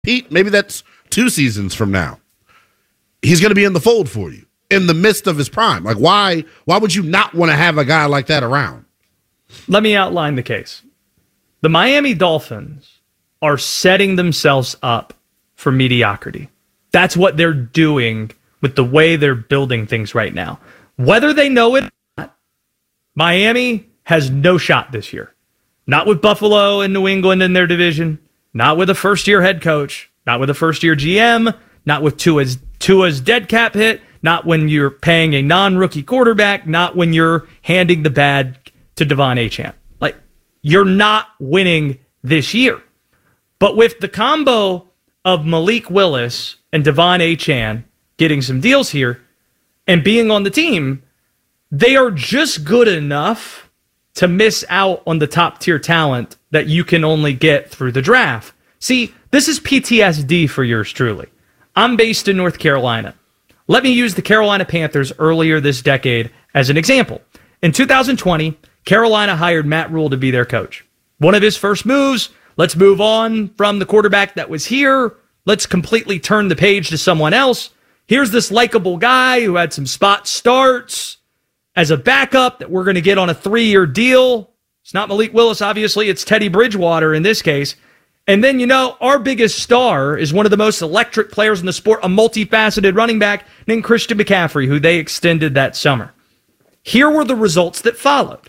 Pete, maybe that's 2 seasons from now. He's going to be in the fold for you in the midst of his prime. Like, why would you not want to have a guy like that around? Let me outline the case. The Miami Dolphins are setting themselves up for mediocrity. That's what they're doing with the way they're building things right now. Whether they know it or not, Miami has no shot this year. Not with Buffalo and New England in their division, not with a first-year head coach, not with a first-year GM, not with Tua's dead cap hit, not when you're paying a non-rookie quarterback, not when you're handing the bad to Devon Achane. Like, you're not winning this year. But with the combo of Malik Willis and Devon Achane getting some deals here and being on the team, they are just good enough to miss out on the top-tier talent that you can only get through the draft. See, this is PTSD for yours truly. I'm based in North Carolina. Let me use the Carolina Panthers earlier this decade as an example. In 2020, Carolina hired Matt Rule to be their coach. One of his first moves, let's move on from the quarterback that was here. Let's completely turn the page to someone else. Here's this likable guy who had some spot starts as a backup that we're going to get on a 3-year deal. It's not Malik Willis, obviously. It's Teddy Bridgewater in this case. And then, our biggest star is one of the most electric players in the sport, a multifaceted running back named Christian McCaffrey, who they extended that summer. Here were the results that followed.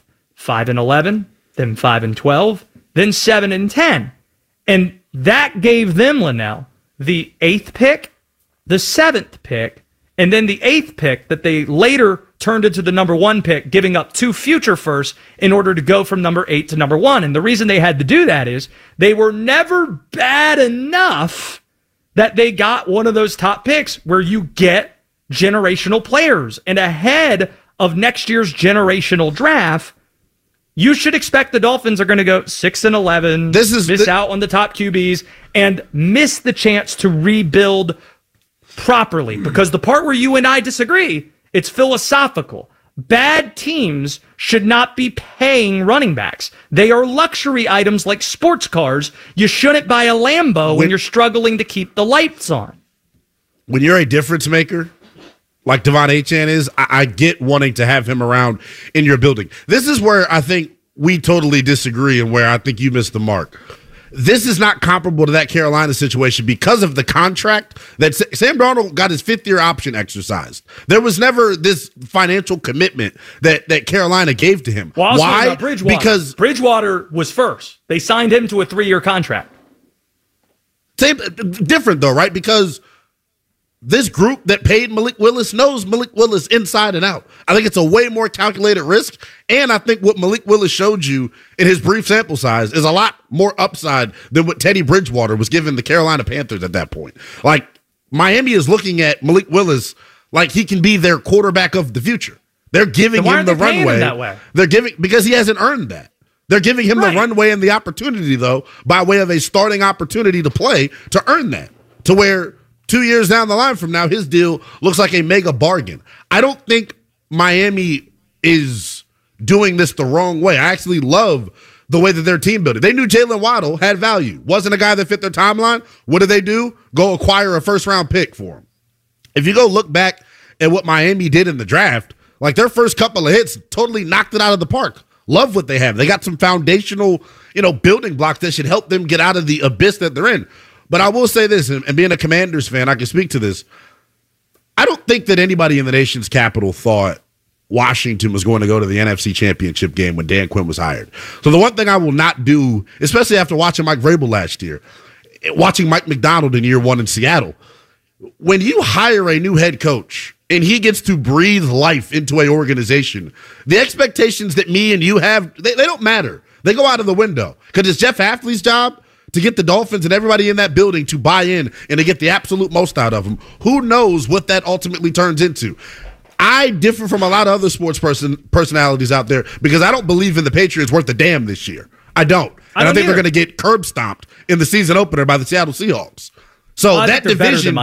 5-11, then 5-12, then 7-10. And that gave them, Linnell, the 8th pick, the 7th pick, and then the 8th pick that they later turned into the number 1 pick, giving up 2 future firsts in order to go from number 8 to number 1. And the reason they had to do that is they were never bad enough that they got one of those top picks where you get generational players. And ahead of next year's generational draft, you should expect the Dolphins are going to go 6-11, miss out on the top QBs, and miss the chance to rebuild properly. Because the part where you and I disagree, it's philosophical. Bad teams should not be paying running backs. They are luxury items like sports cars. You shouldn't buy a Lambo when you're struggling to keep the lights on. When you're a difference maker, like Devon Achane is, I get wanting to have him around in your building. This is where I think we totally disagree and where I think you missed the mark. This is not comparable to that Carolina situation because of the contract that Sam Darnold got his 5th-year option exercised. There was never this financial commitment that Carolina gave to him. Well, why? Because Bridgewater was first. They signed him to a 3-year contract. Different though, right? Because this group that paid Malik Willis knows Malik Willis inside and out. I think it's a way more calculated risk, and I think what Malik Willis showed you in his brief sample size is a lot more upside than what Teddy Bridgewater was giving the Carolina Panthers at that point. Like, Miami is looking at Malik Willis like he can be their quarterback of the future. They're giving him the runway. That way? They're giving because he hasn't earned that. They're giving him the runway and the opportunity, though, by way of a starting opportunity to play to earn that, to where 2 years down the line from now, his deal looks like a mega bargain. I don't think Miami is doing this the wrong way. I actually love the way that their team built it. They knew Jalen Waddle had value. Wasn't a guy that fit their timeline. What did they do? Go acquire a first-round pick for him. If you go look back at what Miami did in the draft, like their first couple of hits totally knocked it out of the park. Love what they have. They got some foundational, building blocks that should help them get out of the abyss that they're in. But I will say this, and being a Commanders fan, I can speak to this. I don't think that anybody in the nation's capital thought Washington was going to go to the NFC Championship game when Dan Quinn was hired. So the one thing I will not do, especially after watching Mike Vrabel last year, watching Mike McDonald in year 1 in Seattle, when you hire a new head coach and he gets to breathe life into an organization, the expectations that me and you have, they don't matter. They go out of the window because it's Jeff Hafley's job to get the Dolphins and everybody in that building to buy in and to get the absolute most out of them. Who knows what that ultimately turns into? I differ from a lot of other sports personalities out there because I don't believe in the Patriots worth a damn this year. I don't. And I think they're going to get curb stomped in the season opener by the Seattle Seahawks. So that division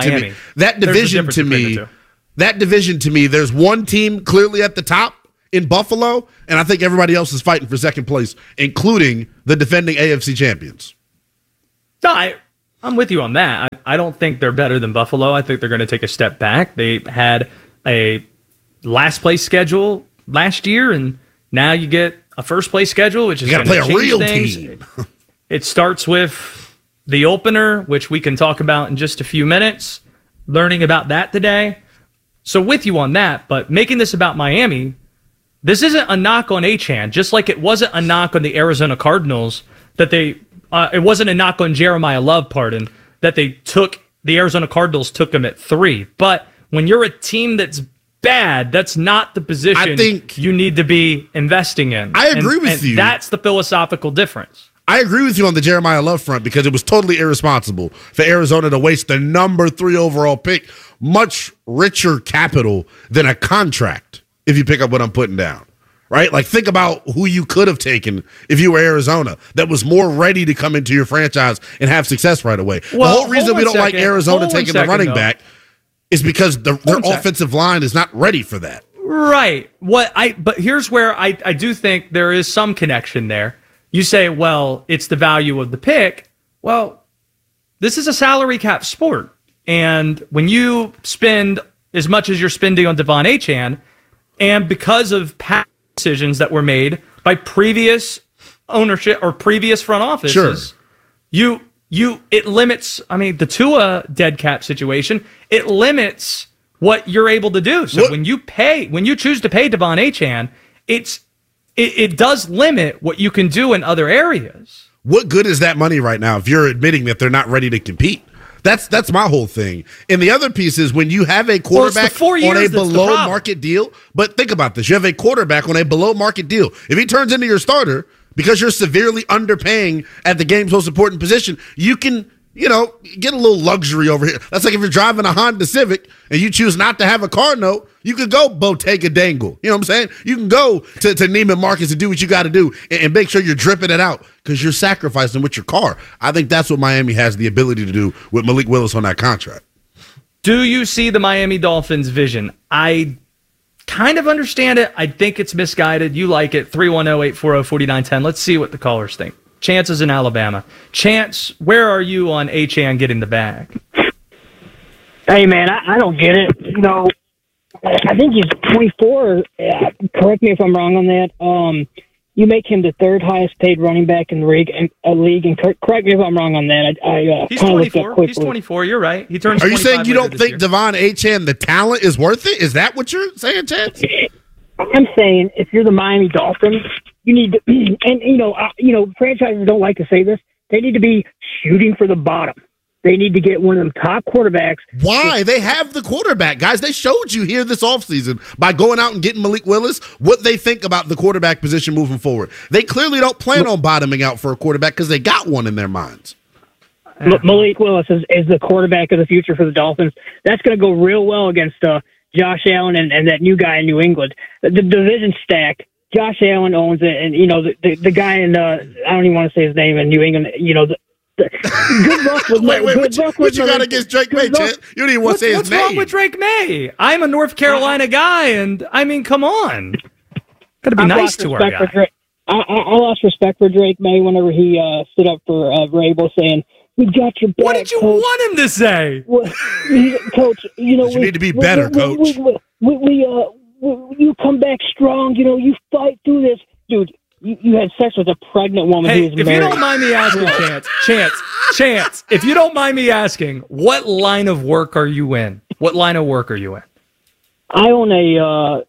to me, there's one team clearly at the top in Buffalo, and I think everybody else is fighting for second place, including the defending AFC champions. No, I'm with you on that. I don't think they're better than Buffalo. I think they're going to take a step back. They had a last place schedule last year, and now you get a first place schedule, which is you got to play a real team. It starts with the opener, which we can talk about in just a few minutes. Learning about that today. So with you on that, but making this about Miami, this isn't a knock on Achane, just like it wasn't a knock on the Arizona Cardinals that they. It wasn't a knock on Jeremiah Love, that the Arizona Cardinals took him at 3. But when you're a team that's bad, that's not the position I think you need to be investing in. I agree with you. That's the philosophical difference. I agree with you on the Jeremiah Love front because it was totally irresponsible for Arizona to waste the number 3 overall pick. Much richer capital than a contract, if you pick up what I'm putting down. Right? Like, think about who you could have taken if you were Arizona that was more ready to come into your franchise and have success right away. Well, the whole reason we don't like Arizona taking the running back is because their offensive line is not ready for that. Right. But here's where I do think there is some connection there. You say, well, it's the value of the pick. Well, this is a salary cap sport. And when you spend as much as you're spending on Devon Achane, and because of past decisions that were made by previous ownership or previous front offices, sure. It limits. I mean, the Tua dead cap situation, it limits what you're able to do. So when you choose to pay Devon Achane, it does limit what you can do in other areas. What good is that money right now if you're admitting that they're not ready to compete? That's my whole thing. And the other piece is when you have a quarterback on a below market deal, but think about this. You have a quarterback on a below market deal. If he turns into your starter because you're severely underpaying at the game's most important position, you can, get a little luxury over here. That's like if you're driving a Honda Civic and you choose not to have a car note, you could go Bottega Dangle. You know what I'm saying? You can go to Neiman Marcus and do what you got to do and make sure you're dripping it out because you're sacrificing with your car. I think that's what Miami has the ability to do with Malik Willis on that contract. Do you see the Miami Dolphins' vision? I kind of understand it. I think it's misguided. You like it. 310-840-4910. Let's see what the callers think. Chance is in Alabama. Chance, where are you on Achane getting the bag? Hey, man, I don't get it. I think he's 24. Correct me if I'm wrong on that. You make him the 3rd highest paid running back in the league, and correct me if I'm wrong on that. He's 24. He's 24. You're right. He turns. Are you saying you don't think Devon Achane, the talent, is worth it? Is that what you're saying, Chance? I'm saying if you're the Miami Dolphins, you need to, and franchises don't like to say this. They need to be shooting for the bottom. They need to get one of them top quarterbacks. Why? They have the quarterback, guys. They showed you here this offseason by going out and getting Malik Willis what they think about the quarterback position moving forward. They clearly don't plan on bottoming out for a quarterback because they got one in their minds. Malik Willis is the quarterback of the future for the Dolphins. That's going to go real well against Josh Allen and that new guy in New England. The division stacked. Josh Allen owns it, and the guy in I don't even want to say his name in New England. Good luck with what you got against Drake May, Chance? You don't even want to say his name. What's wrong with Drake May? I'm a North Carolina guy, and I mean, come on, got to be nice to our guy. I lost respect for Drake May whenever he stood up for Vrabel saying, "We got your back." What did you want him to say? Well, Coach, you need to be better, Coach. You come back strong. You fight through this, dude. You had sex with a pregnant woman who was married. If you don't mind me asking, Chance, if you don't mind me asking, what line of work are you in? What line of work are you in? I own a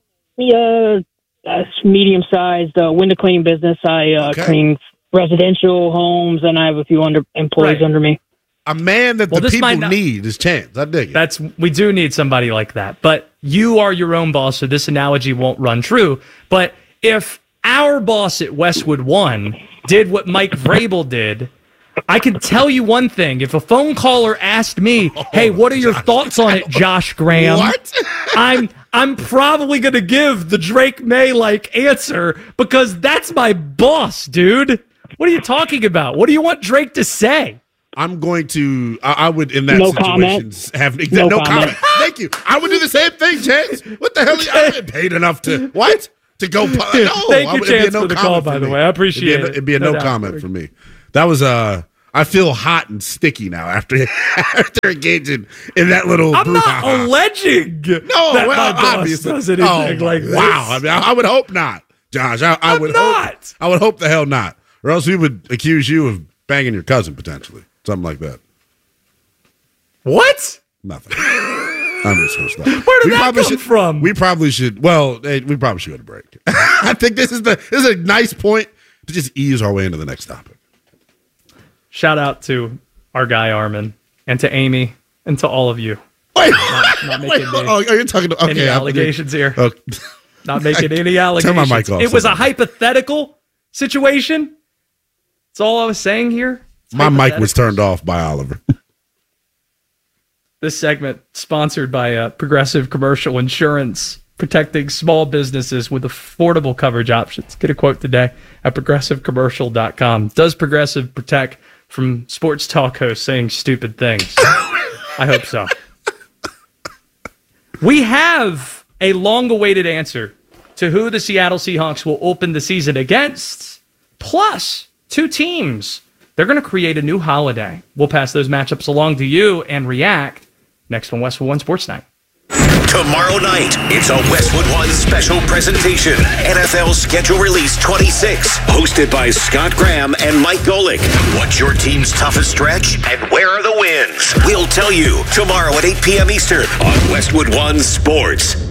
medium-sized window cleaning business. I clean residential homes, and I have a few employees under me. A man that the people need is Chance. I dig it. We do need somebody like that. But you are your own boss, so this analogy won't run true. But if our boss at Westwood One did what Mike Vrabel did, I can tell you one thing. If a phone caller asked me, hey, what are your thoughts on it, Josh Graham? What? I'm probably going to give the Drake May-like answer because that's my boss, dude. What are you talking about? What do you want Drake to say? I'm going to, I would, in that situation, have no comment. Thank you. I would do the same thing, Chance. What the hell? I get paid enough to, what? To go, no. Thank you, Chance, for the call, by the way. I appreciate it. It'd be a no comment for me. That was, I feel hot and sticky now after engaging in that little. I'm not alleging that my boss obviously does anything like this. Wow, I mean, I would hope not, Josh. I would hope the hell not, or else we would accuse you of banging your cousin potentially, something like that. What? Nothing. I'm just going to stop. Where did that come from? We probably should. Well, we probably should get a break. I think this is a nice point to just ease our way into the next topic. Shout out to our guy Armin and to Amy and to all of you. Wait, not making you're talking to any allegations here. Okay. Not making any allegations. Turn my mic off. It was a hypothetical situation. That's all I was saying here. My mic was turned off by Oliver. This segment sponsored by Progressive Commercial Insurance, protecting small businesses with affordable coverage options. Get a quote today at progressivecommercial.com. Does Progressive protect from sports talk hosts saying stupid things? I hope so. We have a long-awaited answer to who the Seattle Seahawks will open the season against, plus 2 teams. They're going to create a new holiday. We'll pass those matchups along to you and react next on Westwood One Sports Night. Tomorrow night, it's a Westwood One special presentation. NFL Schedule Release 26. Hosted by Scott Graham and Mike Golick. What's your team's toughest stretch? And where are the wins? We'll tell you tomorrow at 8 p.m. Eastern on Westwood One Sports.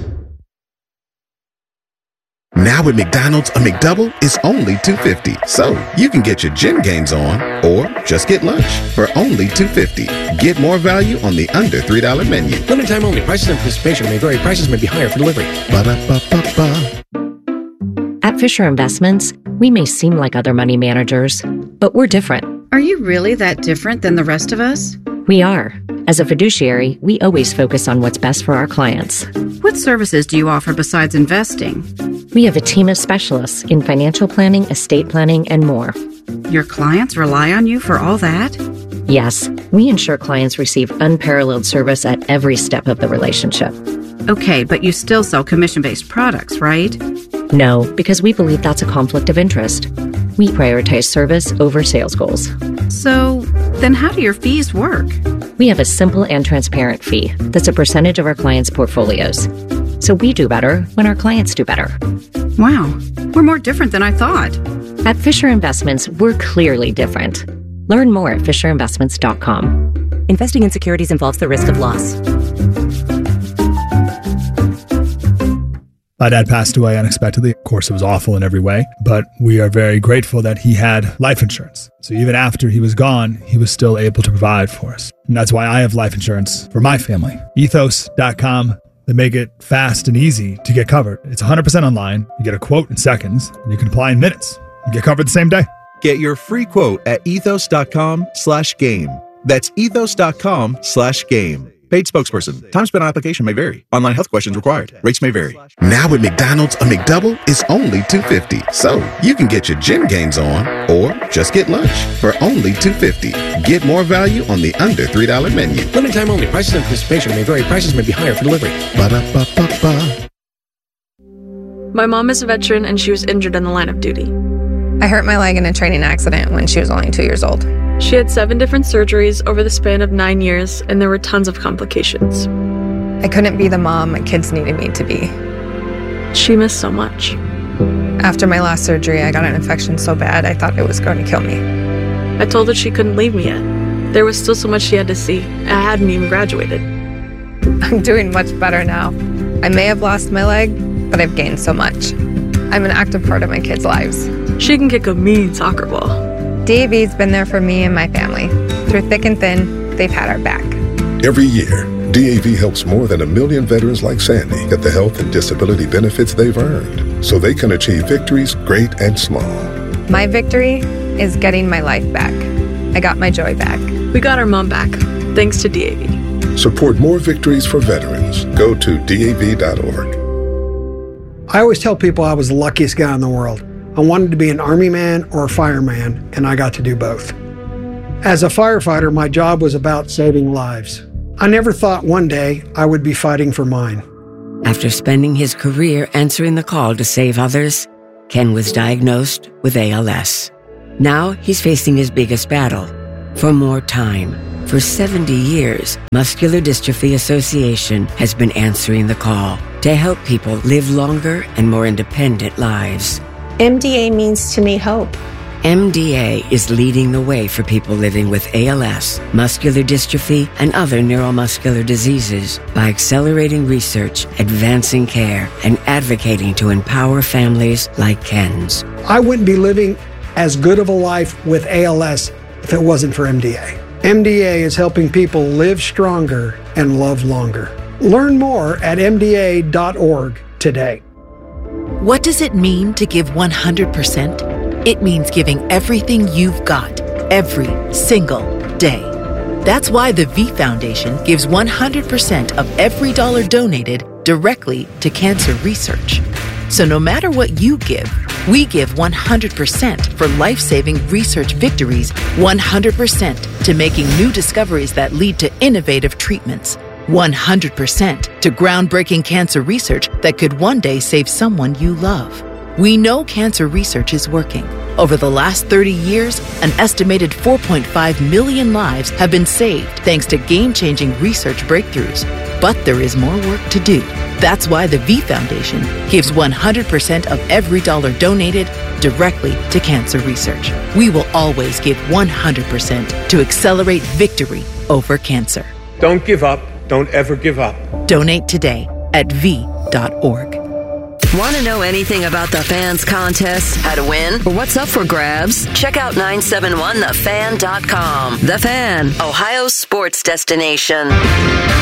Now at McDonald's, a McDouble is only $2.50. So you can get your gym gains on or just get lunch for only $2.50. Get more value on the under $3 menu. Limited time only. Prices and participation may vary. Prices may be higher for delivery. Ba-da-ba-ba-ba. At Fisher Investments, we may seem like other money managers, but we're different. Are you really that different than the rest of us? We are. As a fiduciary, we always focus on what's best for our clients. What services do you offer besides investing? We have a team of specialists in financial planning, estate planning, and more. Your clients rely on you for all that? Yes, we ensure clients receive unparalleled service at every step of the relationship. Okay, but you still sell commission-based products, right? No, because we believe that's a conflict of interest. We prioritize service over sales goals. So, then how do your fees work? We have a simple and transparent fee that's a percentage of our clients' portfolios. So we do better when our clients do better. Wow, we're more different than I thought. At Fisher Investments, we're clearly different. Learn more at FisherInvestments.com. Investing in securities involves the risk of loss. My dad passed away unexpectedly. Of course, it was awful in every way, but we are very grateful that he had life insurance. So even after he was gone, he was still able to provide for us. And that's why I have life insurance for my family. Ethos.com. They make it fast and easy to get covered. It's 100% online. You get a quote in seconds, and you can apply in minutes. You get covered the same day. Get your free quote at ethos.com/game. That's ethos.com/game. Paid spokesperson. Time spent on application may vary. Online health questions required. Rates may vary. Now at McDonald's, a McDouble is only $2.50. So you can get your gym gains on or just get lunch for only $2.50. Get more value on the under $3 menu. Limited time only. Prices and participation may vary. Prices may be higher for delivery. Ba-da-ba-ba-ba. My mom is a veteran and she was injured in the line of duty. I hurt my leg in a training accident when she was only 2 years old. She had 7 different surgeries over the span of 9 years, and there were tons of complications. I couldn't be the mom my kids needed me to be. She missed so much. After my last surgery, I got an infection so bad I thought it was going to kill me. I told her she couldn't leave me yet. There was still so much she had to see. I hadn't even graduated. I'm doing much better now. I may have lost my leg, but I've gained so much. I'm an active part of my kids' lives. She can kick a mean soccer ball. DAV's been there for me and my family. Through thick and thin, they've had our back. Every year, DAV helps more than 1 million veterans like Sandy get the health and disability benefits they've earned so they can achieve victories great and small. My victory is getting my life back. I got my joy back. We got our mom back, thanks to DAV. Support more victories for veterans. Go to DAV.org. I always tell people I was the luckiest guy in the world. I wanted to be an Army man or a fireman, and I got to do both. As a firefighter, my job was about saving lives. I never thought one day I would be fighting for mine. After spending his career answering the call to save others, Ken was diagnosed with ALS. Now he's facing his biggest battle, for more time. For 70 years, Muscular Dystrophy Association has been answering the call to help people live longer and more independent lives. MDA means to me hope. MDA is leading the way for people living with ALS, muscular dystrophy, and other neuromuscular diseases by accelerating research, advancing care, and advocating to empower families like Ken's. I wouldn't be living as good of a life with ALS if it wasn't for MDA. MDA is helping people live stronger and love longer. Learn more at MDA.org today. What does it mean to give 100%? It means giving everything you've got, every single day. That's why the V Foundation gives 100% of every dollar donated directly to cancer research. So no matter what you give, we give 100% for life-saving research victories, 100% to making new discoveries that lead to innovative treatments, 100% to groundbreaking cancer research that could one day save someone you love. We know cancer research is working. Over the last 30 years, an estimated 4.5 million lives have been saved thanks to game-changing research breakthroughs. But there is more work to do. That's why the V Foundation gives 100% of every dollar donated directly to cancer research. We will always give 100% to accelerate victory over cancer. Don't give up. Don't ever give up. Donate today at v.org. Want to know anything about the Fans contest? How to win? Or what's up for grabs? Check out 971thefan.com. The Fan, Ohio's sports destination.